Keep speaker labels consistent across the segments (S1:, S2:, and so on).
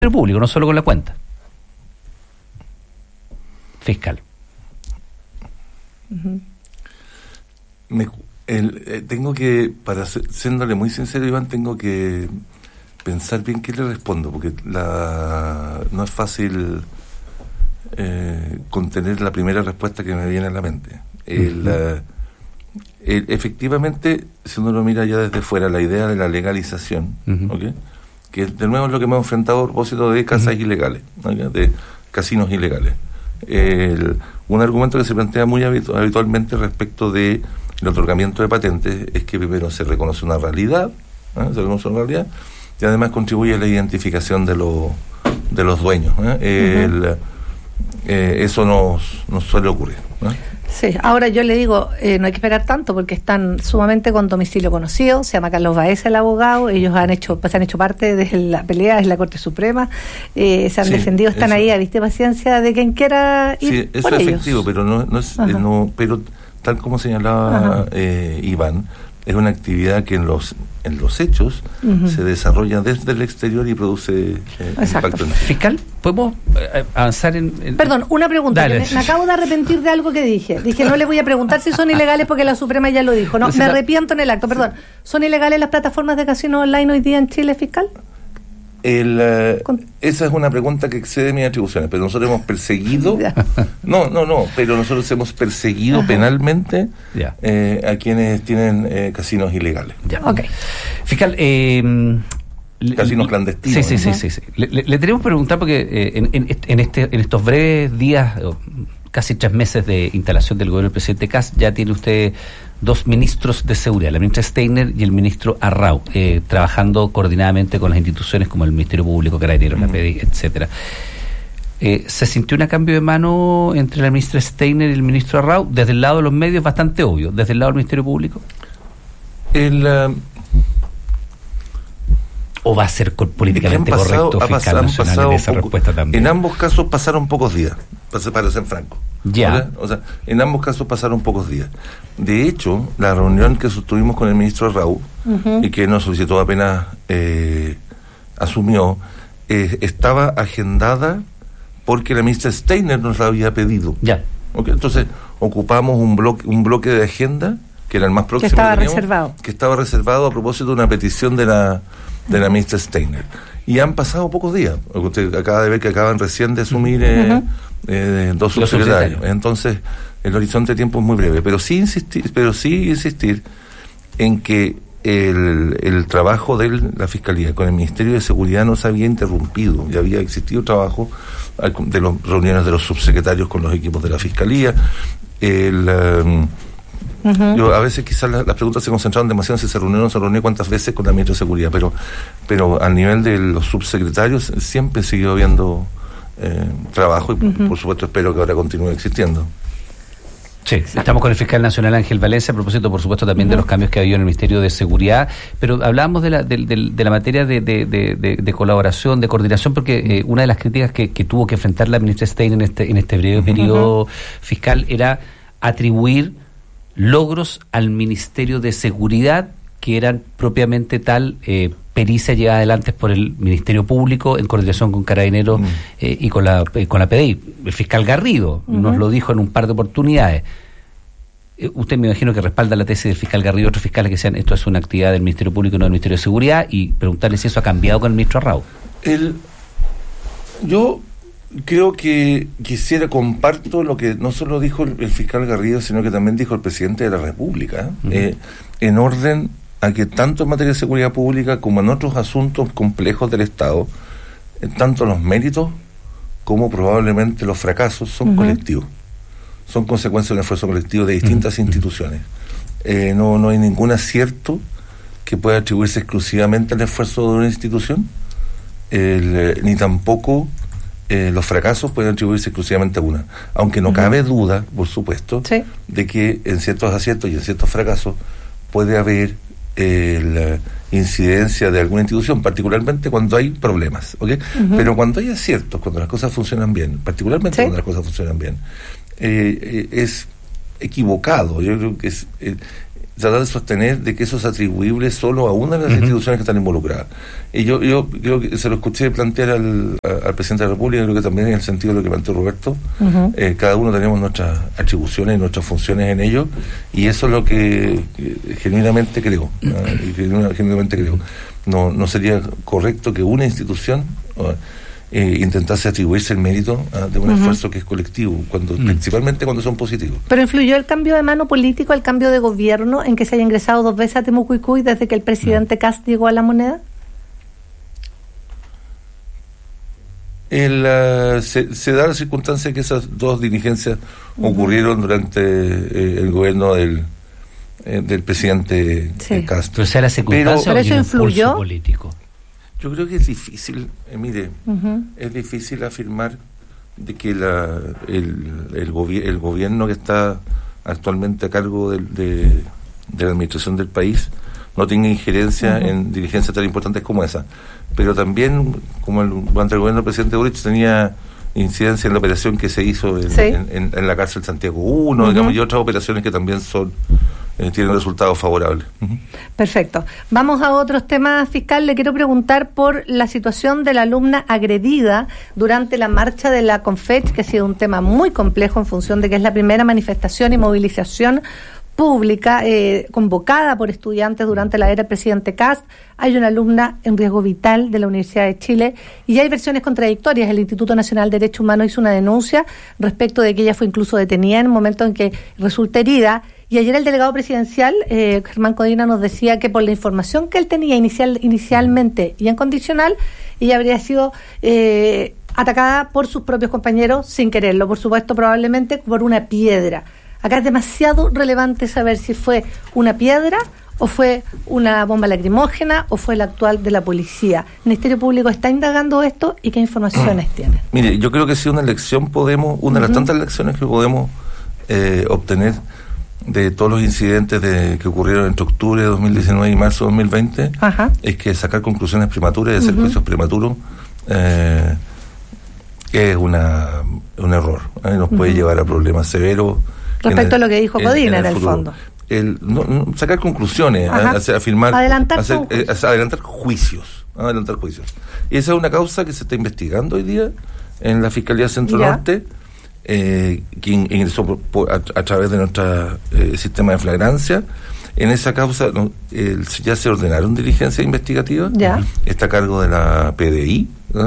S1: Público, no solo con la cuenta fiscal.
S2: Tengo que, siéndole muy sincero, Iván, tengo que pensar bien qué le respondo, porque no es fácil contener la primera respuesta que me viene a la mente. Efectivamente, si uno lo mira ya desde fuera, la idea de la legalización, ¿okay? Que de nuevo es lo que hemos enfrentado a propósito de casas ilegales, ¿okay? De casinos ilegales. Un argumento que se plantea muy habitualmente respecto de el otorgamiento de patentes es que primero se reconoce una realidad, y además contribuye a la identificación de los dueños. Eso nos suele ocurrir, ¿no?
S3: Sí, ahora yo le digo, no hay que esperar tanto porque están sumamente con domicilio conocido. Se llama Carlos Baeza, el abogado. Ellos se han hecho parte de la pelea en la Corte Suprema, se han defendido, están ahí a vista y paciencia de quien quiera ir.
S2: Sí, eso es efectivo, pero no es pero tal como señalaba Iván, es una actividad que en los hechos se desarrolla desde el exterior y produce impacto.
S1: Fiscal, ¿podemos avanzar en...?
S3: Perdón, una pregunta. Me acabo de arrepentir de algo que dije. Dije, no le voy a preguntar si son ilegales porque la Suprema ya lo dijo. No, me arrepiento en el acto, perdón. ¿Son ilegales las plataformas de casino online hoy día en Chile, fiscal?
S2: Esa es una pregunta que excede mis atribuciones, pero nosotros hemos perseguido pero nosotros hemos perseguido penalmente a quienes tienen casinos ilegales.
S3: Okay.
S1: Fiscal,
S2: casinos clandestinos.
S1: Sí. Le tenemos que preguntar porque en estos breves días, casi 3 meses de instalación del gobierno del presidente Kast, ya tiene usted 2 ministros de seguridad, la ministra Steiner y el ministro Arrau, trabajando coordinadamente con las instituciones como el Ministerio Público, Carabineros, la PDI, etcétera. ¿Se sintió un cambio de mano entre la ministra Steiner y el ministro Arrau? Desde el lado de los medios bastante obvio, desde el lado del Ministerio Público. ¿O va a ser políticamente correcto, fiscal nacional, en esa respuesta también?
S2: En ambos casos pasaron pocos días, para ser franco. O sea, en ambos casos pasaron pocos días. De hecho, la reunión que sostuvimos con el ministro Arrau, y que nos solicitó apenas asumió, estaba agendada porque la ministra Steiner nos la había pedido. ¿Okay? Entonces, ocupamos un bloque de agenda, que era el más próximo que estaba reservado a propósito de una petición de la ministra Steiner. Y han pasado pocos días. Usted acaba de ver que acaban recién de asumir 2 subsecretarios. Entonces, el horizonte de tiempo es muy breve. Pero sí insistir en que el trabajo de la Fiscalía con el Ministerio de Seguridad no se había interrumpido. Ya había existido trabajo de las reuniones de los subsecretarios con los equipos de la Fiscalía. Yo a veces quizás las preguntas se concentraron demasiado en si se reunió o no se reunió, cuántas veces con la ministra de Seguridad, pero al nivel de los subsecretarios siempre siguió habiendo trabajo y por supuesto espero que ahora continúe existiendo.
S1: Sí, estamos con el fiscal nacional Ángel Valencia, a propósito por supuesto también de los cambios que ha habido en el Ministerio de Seguridad, pero hablábamos de la materia de colaboración, de coordinación, porque una de las críticas que tuvo que enfrentar la ministra Stein en este breve periodo fiscal era atribuir logros al Ministerio de Seguridad que eran propiamente tal pericia llevada adelante por el Ministerio Público en coordinación con Carabineros y con la PDI. El fiscal Garrido nos lo dijo en un par de oportunidades. Usted me imagino que respalda la tesis del fiscal Garrido y otros fiscales que decían esto es una actividad del Ministerio Público y no del Ministerio de Seguridad, y preguntarle si eso ha cambiado con el ministro Arrau.
S2: Yo creo que comparto lo que no solo dijo el fiscal Garrido, sino que también dijo el presidente de la República, en orden a que tanto en materia de seguridad pública como en otros asuntos complejos del Estado, tanto los méritos como probablemente los fracasos son colectivos, son consecuencia de un esfuerzo colectivo de distintas instituciones. No hay ningún acierto que pueda atribuirse exclusivamente al esfuerzo de una institución, ni tampoco los fracasos pueden atribuirse exclusivamente a una, aunque no cabe duda, por supuesto, de que en ciertos aciertos y en ciertos fracasos puede haber la incidencia de alguna institución, particularmente cuando hay problemas, ¿okay? Pero cuando hay aciertos, cuando las cosas funcionan bien, particularmente cuando las cosas funcionan bien, es equivocado. Yo creo que tratar de sostener de que eso es atribuible solo a una de las instituciones que están involucradas. Y yo creo que se lo escuché plantear al presidente de la República, creo que también en el sentido de lo que planteó Roberto. Cada uno tenemos nuestras atribuciones y nuestras funciones en ello, y eso es lo que genuinamente creo. Genuinamente creo. No sería correcto que una institución intentase atribuirse el mérito de un esfuerzo que es colectivo, principalmente cuando son positivos.
S3: ¿Pero influyó el cambio de mano político, el cambio de gobierno, en que se haya ingresado 2 veces a Temuco-Icuy desde que el presidente Kast llegó a La Moneda?
S2: Se da la circunstancia que esas 2 diligencias ocurrieron durante el gobierno del presidente Kast.
S1: Pero sea la circunstancia,
S3: ¿pero eso influyó?
S1: Político.
S2: Yo creo que es difícil, es difícil afirmar de que el gobierno que está actualmente a cargo de la administración del país no tenga injerencia en diligencias tan importantes como esa. Pero también, como durante el gobierno del presidente Boric tenía incidencia en la operación que se hizo en la cárcel Santiago 1, digamos, y otras operaciones que también tienen resultados favorables.
S3: Perfecto. Vamos a otros temas, fiscal. Le quiero preguntar por la situación de la alumna agredida durante la marcha de la Confech, que ha sido un tema muy complejo en función de que es la primera manifestación y movilización pública convocada por estudiantes durante la era del presidente Kast. Hay una alumna en riesgo vital de la Universidad de Chile y hay versiones contradictorias. El Instituto Nacional de Derechos Humanos hizo una denuncia respecto de que ella fue incluso detenida en el momento en que resulta herida. Y ayer el delegado presidencial, Germán Codina, nos decía que por la información que él tenía inicialmente y en condicional, ella habría sido atacada por sus propios compañeros sin quererlo, por supuesto, probablemente por una piedra. Acá es demasiado relevante saber si fue una piedra o fue una bomba lacrimógena o fue el actual de la policía. ¿El Ministerio Público está indagando esto y qué informaciones tiene?
S2: Mire, yo creo que si una lección una de las tantas lecciones que podemos obtener de todos los incidentes que ocurrieron entre octubre de 2019 y marzo de 2020, es que sacar conclusiones prematuras y hacer juicios prematuros es un error. Nos puede llevar a problemas severos.
S3: Respecto a lo que dijo Codina, en el fondo.
S2: Sacar conclusiones, afirmar, adelantar juicios. Y esa es una causa que se está investigando hoy día en la Fiscalía Centro Norte, que ingresó a través de nuestro sistema de flagrancia. En esa causa ya se ordenaron diligencias investigativas. Está a cargo de la PDI,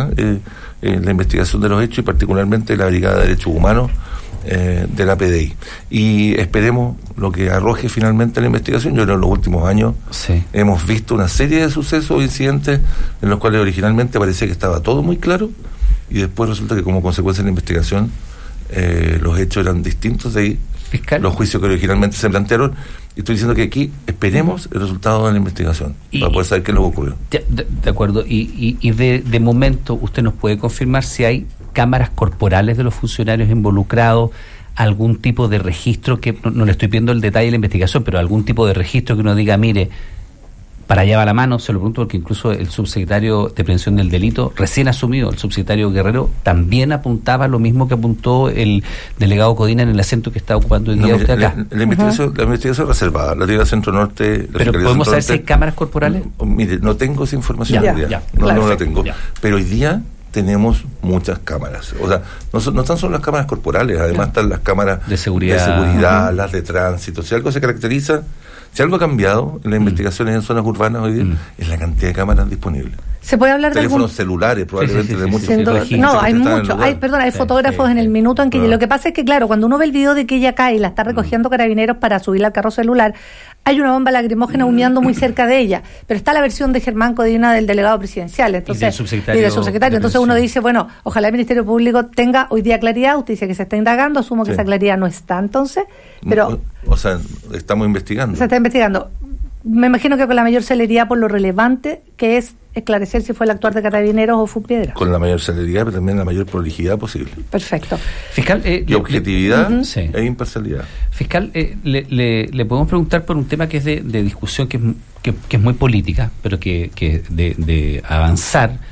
S2: la investigación de los hechos, y particularmente la Brigada de Derechos Humanos de la PDI. Y esperemos lo que arroje finalmente la investigación. Yo creo que en los últimos años hemos visto una serie de sucesos, incidentes, en los cuales originalmente parecía que estaba todo muy claro, y después resulta que como consecuencia de la investigación los hechos eran distintos de ahí, los juicios que originalmente se plantearon. Y estoy diciendo que aquí esperemos el resultado de la investigación para poder saber qué es lo que ocurrió.
S1: De acuerdo. Y de momento, ¿usted nos puede confirmar si hay cámaras corporales de los funcionarios involucrados, algún tipo de registro, que no le estoy pidiendo el detalle de la investigación, pero algún tipo de registro que uno diga, mire, para allá va la mano? Se lo pregunto porque incluso el subsecretario de Prevención del Delito, recién asumido, el subsecretario Guerrero, también apuntaba lo mismo que apuntó el delegado Codina en el acento que está ocupando hoy día usted acá.
S2: La investigación reservada, la Liga Centro Norte.
S1: ¿Pero podemos saber si hay cámaras corporales?
S2: Mire, no tengo esa información hoy día. No la tengo. Pero hoy día tenemos muchas cámaras. O sea, no están solo las cámaras corporales, además están las cámaras de seguridad, las de tránsito. Si algo se caracteriza, si algo ha cambiado en las investigaciones en zonas urbanas hoy día, es la cantidad de cámaras disponibles.
S3: ¿Se puede hablar
S2: teléfonos celulares, probablemente, de muchos.
S3: No, hay muchos. Hay fotógrafos en el minuto en que lo que pasa es que, claro, cuando uno ve el video de que ella cae y la está recogiendo carabineros para subirla al carro celular, hay una bomba lacrimógena humeando muy cerca de ella, pero está la versión de Germán Codina, del delegado presidencial, entonces, y del subsecretario. Entonces uno dice, bueno, ojalá el Ministerio Público tenga hoy día claridad. Usted dice que se está indagando, asumo que esa claridad no está, entonces, pero...
S2: O sea, estamos investigando.
S3: Se está investigando. Me imagino que con la mayor celeridad, por lo relevante que es esclarecer si fue el actuar de carabineros o fue piedra.
S2: Con la mayor celeridad, pero también la mayor prolijidad posible.
S3: Perfecto.
S1: Fiscal,
S2: y objetividad e imparcialidad.
S1: Fiscal, le podemos preguntar por un tema que es de discusión, que es muy política, pero que de avanzar.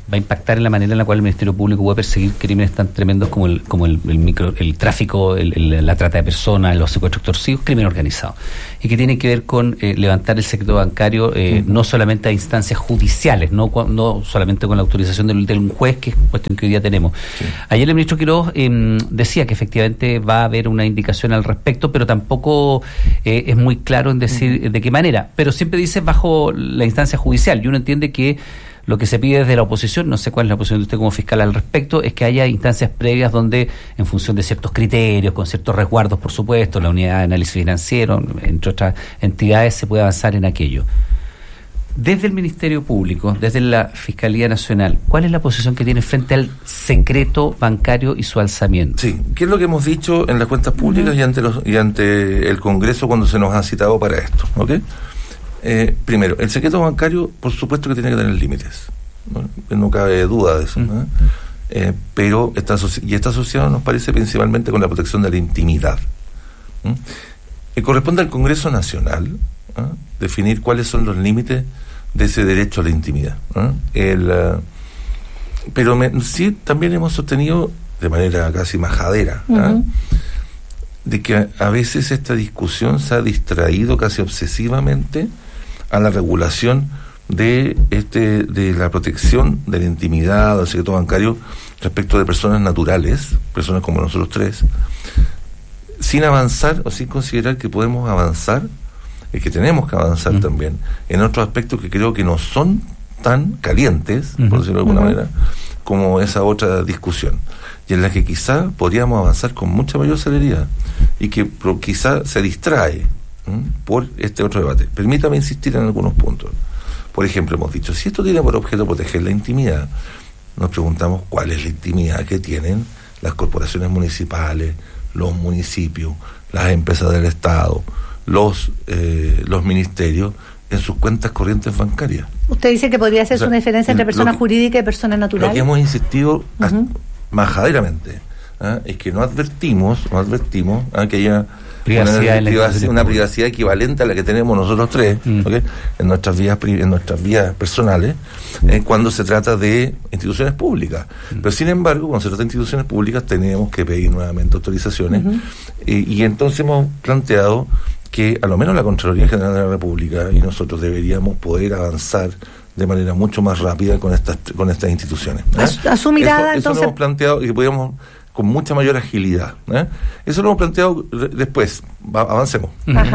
S1: va a impactar en la manera en la cual el Ministerio Público puede perseguir crímenes tan tremendos como el tráfico, la trata de personas, los secuestros extorsivos, crimen organizado, y que tiene que ver con levantar el secreto bancario no solamente a instancias judiciales, no solamente con la autorización de un juez, que es cuestión que hoy día tenemos. Sí. Ayer el ministro Quiroz decía que efectivamente va a haber una indicación al respecto, pero tampoco es muy claro en decir de qué manera, pero siempre dice bajo la instancia judicial, y uno entiende que lo que se pide desde la oposición, no sé cuál es la posición de usted como fiscal al respecto, es que haya instancias previas donde, en función de ciertos criterios, con ciertos resguardos, por supuesto, la unidad de análisis financiero, entre otras entidades, se puede avanzar en aquello. Desde el Ministerio Público, desde la Fiscalía Nacional, ¿cuál es la posición que tiene frente al secreto bancario y su alzamiento?
S2: Sí, ¿qué es lo que hemos dicho en las cuentas públicas y ante el Congreso cuando se nos ha citado para esto? ¿Ok? Primero, el secreto bancario, por supuesto que tiene que tener límites, no cabe duda de eso, ¿no? Pero está asociado, nos parece, principalmente con la protección de la intimidad. Corresponde al Congreso Nacional definir cuáles son los límites de ese derecho a la intimidad. Sí, también hemos sostenido de manera casi majadera de que a veces esta discusión se ha distraído casi obsesivamente a la regulación de la protección de la intimidad, del secreto bancario respecto de personas naturales, personas como nosotros tres, sin avanzar o sin considerar que podemos avanzar y que tenemos que avanzar también en otros aspectos que creo que no son tan calientes, por decirlo de alguna manera, como esa otra discusión, y en la que quizá podríamos avanzar con mucha mayor celeridad y que quizá se distrae por este otro debate. Permítame insistir en algunos puntos. Por ejemplo, hemos dicho, si esto tiene por objeto proteger la intimidad, nos preguntamos cuál es la intimidad que tienen las corporaciones municipales, los municipios, las empresas del Estado, los ministerios en sus cuentas corrientes bancarias.
S3: Usted dice que podría hacerse una diferencia entre persona jurídica y persona natural.
S2: Lo que hemos insistido majaderamente es que no advertimos que haya una privacidad equivalente a la que tenemos nosotros tres, ¿okay? en nuestras vías personales, cuando se trata de instituciones públicas. Pero sin embargo, cuando se trata de instituciones públicas tenemos que pedir nuevamente autorizaciones, y entonces hemos planteado que a lo menos la Contraloría General de la República y nosotros deberíamos poder avanzar de manera mucho más rápida con estas instituciones.
S3: A su mirada,
S2: eso
S3: entonces...
S2: lo hemos planteado y que podríamos con mucha mayor agilidad. Eso lo hemos planteado después. Avancemos.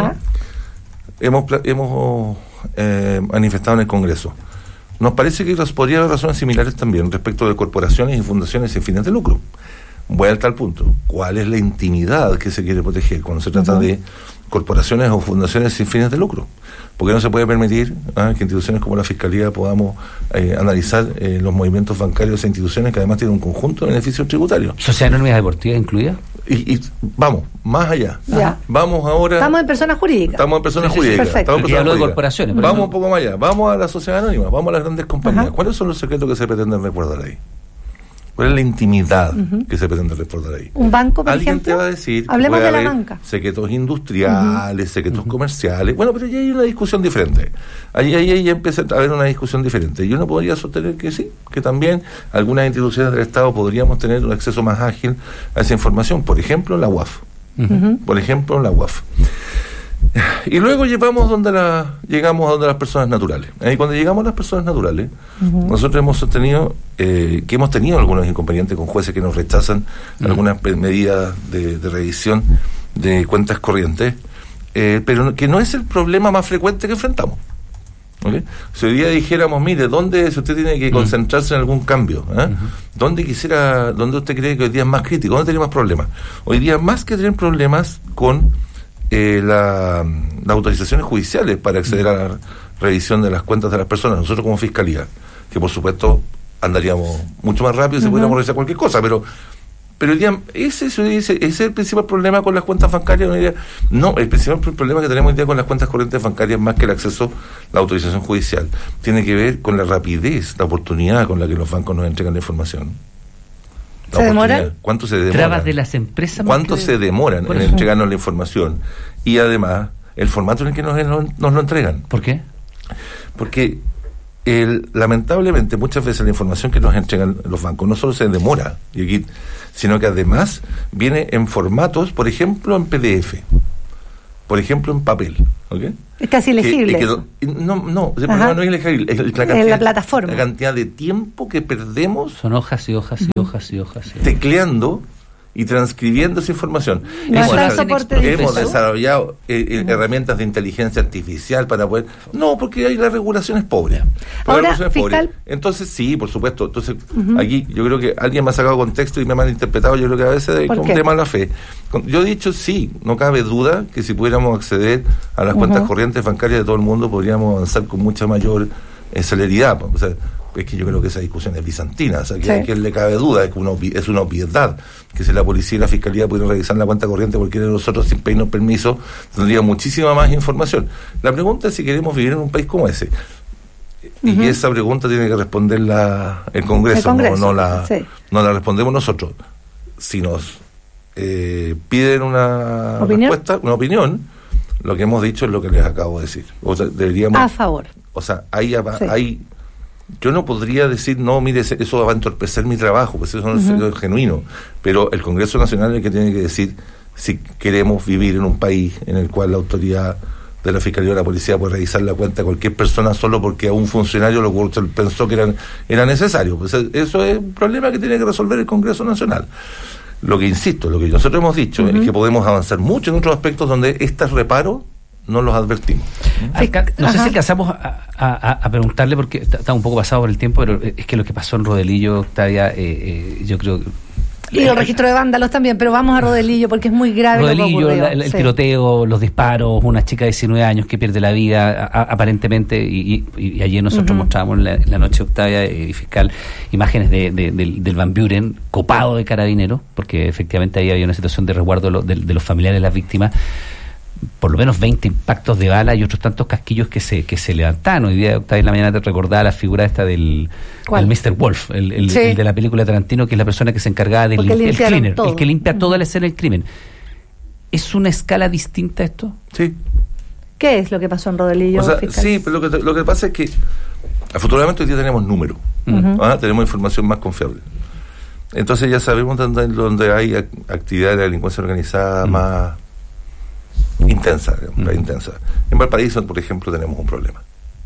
S2: Hemos manifestado en el Congreso. Nos parece que podría haber razones similares también respecto de corporaciones y fundaciones sin fines de lucro. Voy al tal punto. ¿Cuál es la intimidad que se quiere proteger cuando se trata de corporaciones o fundaciones sin fines de lucro? ¿Por qué no se puede permitir que instituciones como la Fiscalía podamos analizar los movimientos bancarios de esas instituciones que además tienen un conjunto de beneficios tributarios?
S1: ¿Sociedades anónimas deportivas incluidas?
S2: Y vamos, más allá. Vamos ahora...
S3: Estamos en personas jurídicas.
S1: Perfecto. Hablo de corporaciones.
S2: Vamos un poco más allá. Vamos a la sociedad anónima, vamos a las grandes compañías. ¿Cuáles son los secretos que se pretenden recordar ahí? ¿Cuál es la intimidad que se pretende recordar ahí?
S3: Un banco, por
S2: Alguien
S3: ejemplo.
S2: te va a decir
S3: Hablemos
S2: que puede
S3: de la
S2: haber
S3: banca.
S2: Secretos industriales, secretos comerciales. Bueno, pero ya hay una discusión diferente. Ahí ya empieza a haber una discusión diferente. Yo no podría sostener que sí, que también algunas instituciones del Estado podríamos tener un acceso más ágil a esa información. Por ejemplo, la UAF. Y luego llegamos donde las personas naturales. Y cuando llegamos a las personas naturales, nosotros hemos sostenido que hemos tenido algunos inconvenientes con jueces que nos rechazan algunas medidas de revisión de cuentas corrientes, pero que no es el problema más frecuente que enfrentamos. ¿Okay? Si hoy día dijéramos, mire, si usted tiene que concentrarse en algún cambio, ¿dónde usted cree que hoy día es más crítico? ¿Dónde tiene más problemas? Hoy día, más que tener problemas con las autorizaciones judiciales para acceder a la revisión de las cuentas de las personas, nosotros como Fiscalía, que por supuesto andaríamos mucho más rápido si pudiéramos realizar cualquier cosa, pero hoy día ese es el principal problema con las cuentas bancarias hoy día. No, el principal problema que tenemos hoy día con las cuentas corrientes bancarias, más que el acceso a la autorización judicial, tiene que ver con la rapidez, la oportunidad con la que los bancos nos entregan la información.
S3: ¿Se demoran?
S2: ¿Cuánto se demoran?
S1: Trabas de las empresas.
S2: ¿Cuánto se demoran en entregarnos la información? Y además, el formato en el que nos lo entregan.
S1: ¿Por qué?
S2: Porque lamentablemente muchas veces la información que nos entregan los bancos no solo se demora, sino que además viene en formatos, por ejemplo en PDF, por ejemplo en papel, ¿okay?
S3: Es casi ilegible.
S2: No es ilegible, es
S3: la plataforma.
S2: La cantidad de tiempo que perdemos.
S1: Son hojas y hojas y hojas y hojas.
S2: Tecleando y transcribiendo esa información. Hemos desarrollado herramientas de inteligencia artificial para poder... No, porque ahí la regulación es pobre.
S3: Ahora, fiscal...
S2: Entonces, sí, por supuesto. Entonces, aquí yo creo que alguien me ha sacado contexto y me ha malinterpretado. Yo creo que a veces es un tema de mala fe. Yo he dicho, sí, no cabe duda que si pudiéramos acceder a las cuentas corrientes bancarias de todo el mundo, podríamos avanzar con mucha mayor celeridad. O sea, es que yo creo que esa discusión es bizantina, o sea, que a quien le cabe duda, es una obviedad, que si la policía y la fiscalía pudieran revisar la cuenta corriente cualquiera de nosotros sin pedirnos permiso, tendría muchísima más información. La pregunta es si queremos vivir en un país como ese. Y esa pregunta tiene que responderla el Congreso. No la respondemos nosotros. Si nos piden una respuesta, una opinión, lo que hemos dicho es lo que les acabo de decir. O sea, deberíamos...
S3: A favor.
S2: O sea, ahí yo no podría decir, no, mire, eso va a entorpecer mi trabajo, pues eso no es genuino. Pero el Congreso Nacional es el que tiene que decir si queremos vivir en un país en el cual la autoridad de la Fiscalía o la Policía puede revisar la cuenta de cualquier persona solo porque a un funcionario lo pensó que era necesario. Pues eso es un problema que tiene que resolver el Congreso Nacional. Lo que nosotros hemos dicho es que podemos avanzar mucho en otros aspectos donde estos reparos no los advertimos.
S1: No sé si alcanzamos a preguntarle, porque está un poco pasado por el tiempo, pero es que lo que pasó en Rodelillo, Octavia, yo creo...
S3: Y el registro de vándalos también, pero vamos a Rodelillo porque es muy grave.
S1: Rodelillo, el tiroteo, los disparos, una chica de 19 años que pierde la vida, aparentemente, y ayer nosotros mostrábamos en la noche, Octavia y fiscal, imágenes del Van Buren copado de carabineros, porque efectivamente ahí había una situación de resguardo de los familiares de las víctimas. Por lo menos 20 impactos de bala y otros tantos casquillos que se levantaron. Hoy día, Octavia, en la mañana te recordaba la figura esta del Mr. Wolf, el de la película Tarantino, que es la persona que se encargaba del cleaner, el que limpia toda la escena del crimen. ¿Es una escala distinta esto?
S2: Sí.
S3: ¿Qué es lo que pasó en Rodelillo?
S2: O sea, sí, pero lo que pasa es que afortunadamente hoy día tenemos números, tenemos información más confiable. Entonces ya sabemos dónde hay actividad de la delincuencia organizada más intensa. En Valparaíso, por ejemplo, tenemos un problema.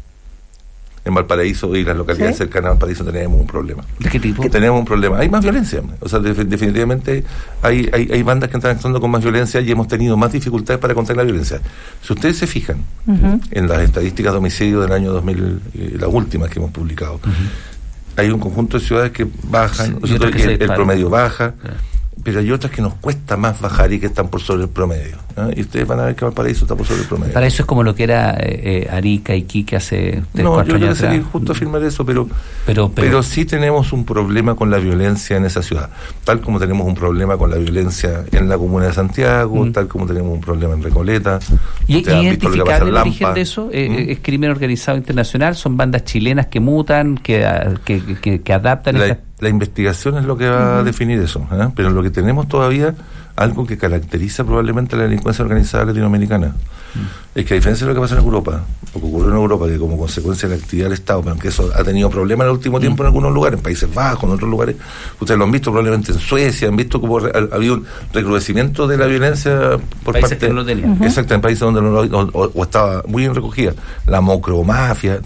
S2: En Valparaíso y las localidades cercanas a Valparaíso tenemos un problema.
S1: ¿De qué tipo?
S2: Tenemos un problema. Hay más violencia. O sea, definitivamente hay bandas que están actuando con más violencia y hemos tenido más dificultades para contener la violencia. Si ustedes se fijan en las estadísticas de homicidio del año 2000, las últimas que hemos publicado, hay un conjunto de ciudades que bajan, el promedio baja. Pero hay otras que nos cuesta más bajar y que están por sobre el promedio, ¿no? Y ustedes van a ver que Valparaíso está por sobre el promedio.
S1: Para eso es como lo que era Arica, Iquique hace 3-4 años.
S2: No, yo creo que sería injusto afirmar eso, pero sí tenemos un problema con la violencia en esa ciudad, tal como tenemos un problema con la violencia en la comuna de Santiago, tal como tenemos un problema en Recoleta.
S1: ¿Y identificable el origen de eso? ¿Es crimen organizado internacional? ¿Son bandas chilenas que mutan, que adaptan?
S2: La investigación es lo que va a definir eso, pero lo que tenemos todavía, algo que caracteriza probablemente a la delincuencia organizada latinoamericana, es que a diferencia de lo que pasa en Europa, lo que ocurrió en Europa, que como consecuencia de la actividad del Estado, pero aunque eso ha tenido problemas en el último tiempo en algunos lugares, en Países Bajos, en otros lugares, ustedes lo han visto probablemente en Suecia, han visto como había un recrudecimiento de la violencia por
S1: países
S2: parte
S1: que no lo tenían.
S2: Exacto, en países donde o estaba muy bien recogida, la mocromafia,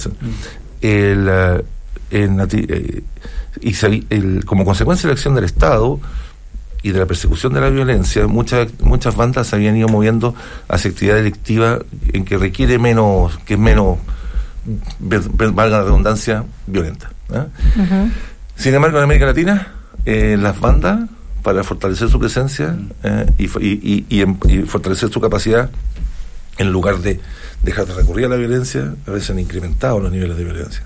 S2: como consecuencia de la acción del Estado y de la persecución de la violencia, muchas bandas se habían ido moviendo hacia actividad delictiva en que requiere menos, valga la redundancia, violenta. Sin embargo, en América Latina, las bandas, para fortalecer su presencia y fortalecer su capacidad, en lugar de dejar de recurrir a la violencia, a veces han incrementado los niveles de violencia.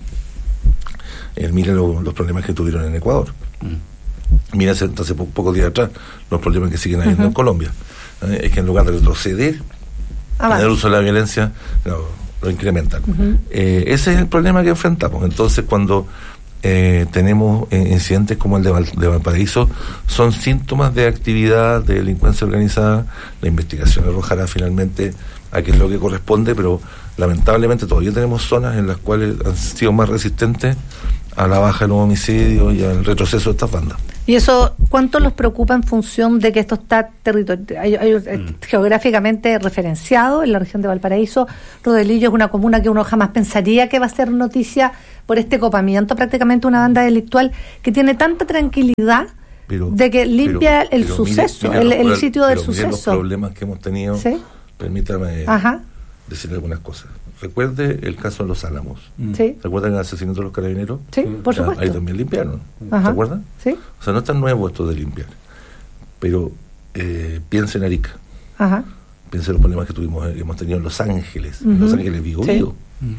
S2: Miren los problemas que tuvieron en Ecuador. Miren hace pocos días atrás los problemas que siguen habiendo en Colombia. Es que en lugar de retroceder en el uso de la violencia, lo incrementan. Ese es el problema que enfrentamos. Entonces, cuando tenemos incidentes como el de Valparaíso, son síntomas de actividad de delincuencia organizada. La investigación arrojará finalmente a qué es lo que corresponde, pero lamentablemente todavía tenemos zonas en las cuales han sido más resistentes a la baja de los homicidios y al retroceso de estas bandas.
S3: ¿Y eso cuánto los preocupa en función de que esto está geográficamente referenciado en la región de Valparaíso? Rodelillo es una comuna que uno jamás pensaría que va a ser noticia por este copamiento, prácticamente una banda delictual que tiene tanta tranquilidad de que limpia el suceso, el sitio del suceso.
S2: Los problemas que hemos tenido, ¿sí? Permítame decirle algunas cosas. Recuerde el caso de Los Álamos.
S3: ¿Sí?
S2: ¿Se acuerdan del asesinato de los carabineros?
S3: Sí, por supuesto.
S2: Ahí también limpiaron. ¿Se acuerdan?
S3: Sí.
S2: O sea, no es tan nuevo esto de limpiar. Pero piensa en Arica. Piensa en los problemas que hemos tenido en Los Ángeles. En Los Ángeles Biobío.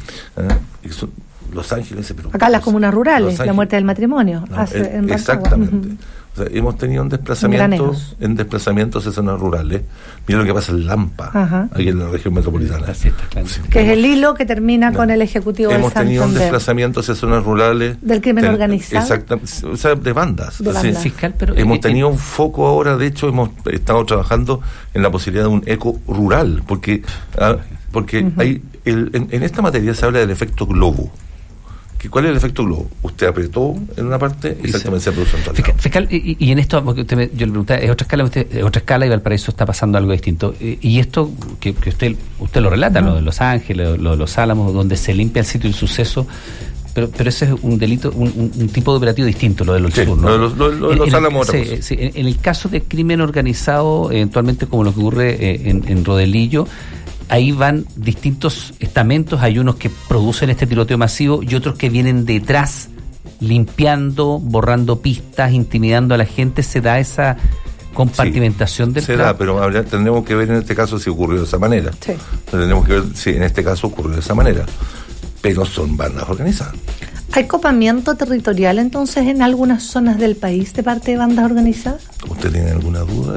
S2: Los Ángeles. Pero
S3: acá las comunas rurales, la muerte del matrimonio.
S2: Exactamente. O sea, hemos tenido un desplazamiento en desplazamientos en zonas rurales. Mira lo que pasa en Lampa, ahí en la región metropolitana.
S3: Que es el hilo que termina con el Ejecutivo del Santander.
S2: Hemos tenido un desplazamiento hacia zonas rurales.
S3: Del crimen organizado.
S2: Exactamente. O sea, de bandas.
S1: Fiscal, pero
S2: hemos tenido un foco ahora, de hecho, hemos estado trabajando en la posibilidad de un eco rural, porque hay en esta materia se habla del efecto globo. ¿Cuál es el efecto globo? Usted apretó en una parte y exactamente se produce en otra.
S1: Fiscal, y en esto, porque yo le preguntaba, es otra escala y Valparaíso está pasando algo distinto. Y esto que usted lo relata, lo de Los Ángeles, lo de Los Álamos, donde se limpia el sitio del suceso, pero ese es un delito, un tipo de operativo distinto, lo de los sur, ¿no?
S2: Lo de Los Álamos.
S1: En el caso de crimen organizado, eventualmente como lo que ocurre en Rodelillo, ahí van distintos estamentos, hay unos que producen este tiroteo masivo y otros que vienen detrás limpiando, borrando pistas, intimidando a la gente. ¿Se da esa compartimentación del
S2: plan? Se da, pero tendremos que ver en este caso si ocurrió de esa manera. Tendremos que ver si en este caso ocurrió de esa manera. Pero son bandas organizadas.
S3: ¿Hay copamiento territorial entonces en algunas zonas del país de parte de bandas organizadas?
S2: ¿Usted tiene alguna duda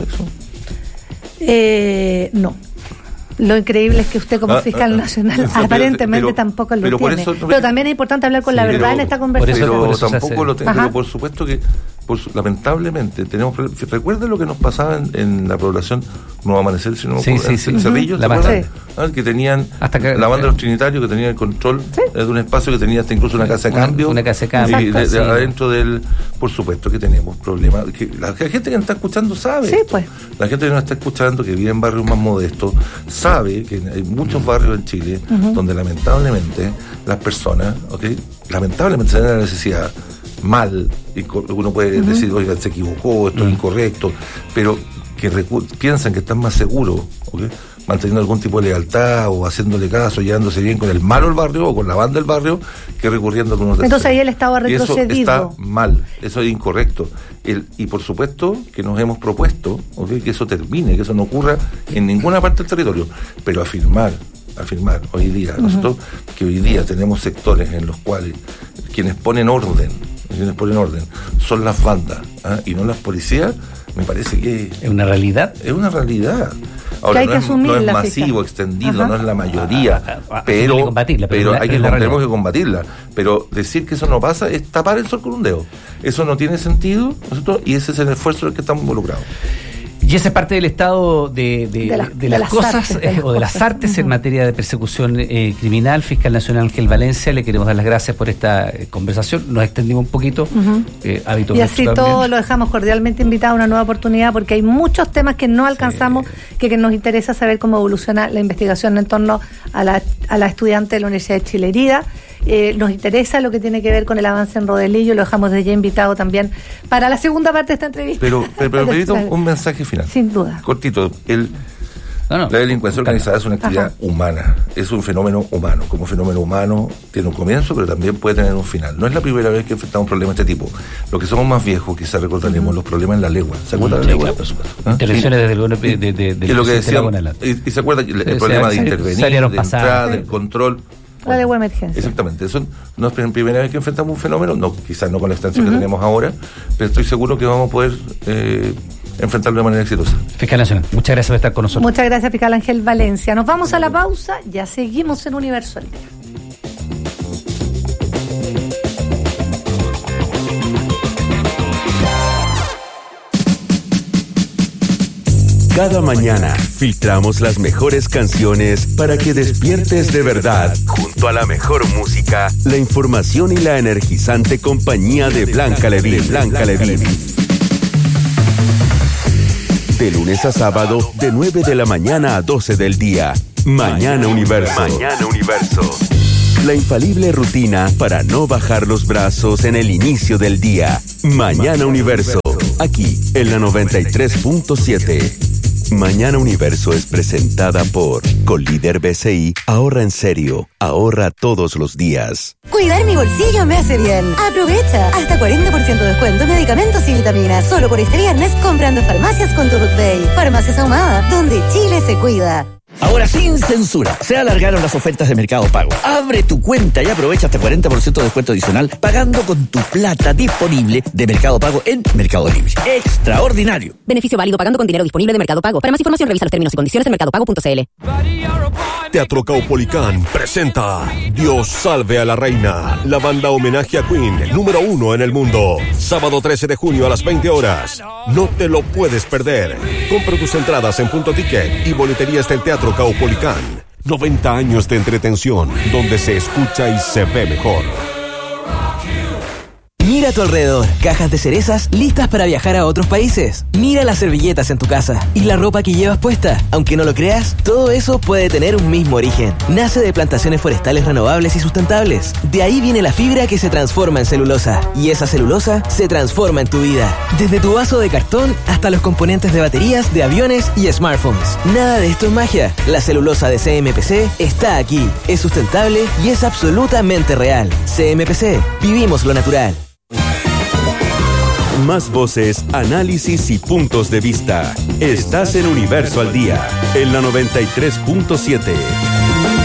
S2: de eso?
S3: No. Lo increíble es que usted como fiscal nacional aparentemente tampoco lo tiene. Pero también es importante hablar con la verdad en esta conversación.
S2: Pero tampoco lo tengo. Pero por supuesto que lamentablemente tenemos. Recuerden lo que nos pasaba en la población Nuevo Amanecer, si no me acuerdo, Cerrillo, ¿se acuerdan? Que tenían la banda de los Trinitarios, que tenía el control de un espacio que tenía hasta incluso una casa de cambio.
S1: Una casa de cambio.
S2: Y adentro del. Por supuesto que tenemos problemas. Que la gente que nos está escuchando sabe.
S3: Sí, pues.
S2: La gente que nos está escuchando, que vive en barrios más modestos, sabe que hay muchos barrios en Chile donde lamentablemente las personas, lamentablemente se dan la necesidad mal, y uno puede decir, oiga, se equivocó, esto es incorrecto, pero que piensan que están más seguros, manteniendo algún tipo de lealtad o haciéndole caso, llevándose bien con el malo del barrio o con la banda del barrio, que recurriendo a algunos terceros.
S3: Entonces ahí el Estado ha retrocedido.
S2: Y eso está mal, eso es incorrecto. Y por supuesto que nos hemos propuesto que eso termine, que eso no ocurra en ninguna parte del territorio, pero afirmar hoy día, nosotros que hoy día tenemos sectores en los cuales quienes ponen orden son las bandas y no las policías, me parece que
S1: es una realidad.
S2: Es una realidad. Ahora, no es masivo, extendido, no es la mayoría, pero tenemos que combatirla. Pero decir que eso no pasa es tapar el sol con un dedo. Eso no tiene sentido, y ese es el esfuerzo en el que estamos involucrados.
S1: Y esa es parte del estado de las cosas o de las artes en materia de persecución criminal. Fiscal Nacional Ángel Valencia, le queremos dar las gracias por esta conversación. Nos extendimos un poquito.
S3: Y así todo lo dejamos cordialmente invitado a una nueva oportunidad, porque hay muchos temas que no alcanzamos, que nos interesa saber cómo evoluciona la investigación en torno a la estudiante de la Universidad de Chile herida. Nos interesa lo que tiene que ver con el avance en Rodelillo, lo dejamos de ya invitado también para la segunda parte de esta entrevista.
S2: Pero permito un mensaje final.
S3: Sin duda.
S2: Cortito. La delincuencia organizada es una actividad humana, es un fenómeno humano. Como fenómeno humano tiene un comienzo, pero también puede tener un final. No es la primera vez que enfrentamos un problema de este tipo. Los que somos más viejos, quizás recordaremos los problemas en la legua. ¿Se acuerdan de la legua?
S1: Intervenciones desde
S2: lo que decía, y se acuerda el problema de intervenir, de entrar, del control.
S3: La legua de emergencia.
S2: Exactamente, eso no es la primera vez que enfrentamos un fenómeno, quizás no con la extensión que tenemos ahora, pero estoy seguro que vamos a poder enfrentarlo de manera exitosa.
S1: Fiscal Nacional, muchas gracias por estar con nosotros.
S3: Muchas gracias, Fiscal Ángel Valencia. Nos vamos a la pausa, ya seguimos en Universo al Día.
S4: Cada mañana filtramos las mejores canciones para que despiertes de verdad, junto a la mejor música, la información y la energizante compañía de Blanca Levín. De lunes a sábado, de 9 de la mañana a 12 del día. Mañana Universo. La infalible rutina para no bajar los brazos en el inicio del día. Mañana Universo. Aquí, en la 93.7. Mañana Universo es presentada por Colíder BCI. Ahorra en serio. Ahorra todos los días.
S5: Cuidar mi bolsillo me hace bien. Aprovecha. Hasta 40% de descuento en medicamentos y vitaminas. Solo por este viernes comprando farmacias con tu Ruth Day. Farmacias Ahumada, donde Chile se cuida.
S6: Ahora sin censura, se alargaron las ofertas de Mercado Pago. Abre tu cuenta y aprovecha hasta 40% de descuento adicional pagando con tu plata disponible de Mercado Pago en Mercado Libre. ¡Extraordinario!
S7: Beneficio válido pagando con dinero disponible de Mercado Pago. Para más información revisa los términos y condiciones en mercadopago.cl.
S8: Teatro Caupolicán presenta Dios salve a la reina, la banda homenaje a Queen, número 1 en el mundo. Sábado 13 de junio a las 20 horas. No te lo puedes perder. Compra tus entradas en Punto Ticket y boleterías del Teatro Caupolicán. 90 años de entretención, donde se escucha y se ve mejor.
S9: Mira a tu alrededor, cajas de cerezas listas para viajar a otros países. Mira las servilletas en tu casa y la ropa que llevas puesta. Aunque no lo creas, todo eso puede tener un mismo origen. Nace de plantaciones forestales renovables y sustentables. De ahí viene la fibra que se transforma en celulosa. Y esa celulosa se transforma en tu vida. Desde tu vaso de cartón hasta los componentes de baterías, de aviones y smartphones. Nada de esto es magia. La celulosa de CMPC está aquí. Es sustentable y es absolutamente real. CMPC, vivimos lo natural.
S4: Más voces, análisis y puntos de vista. Estás en Universo al Día, en la 93.7.